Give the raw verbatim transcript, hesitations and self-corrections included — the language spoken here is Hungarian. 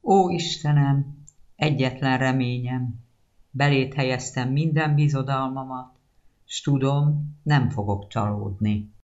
Ó, Istenem, egyetlen reményem, beléd helyeztem minden bizodalmamat, s tudom, nem fogok csalódni.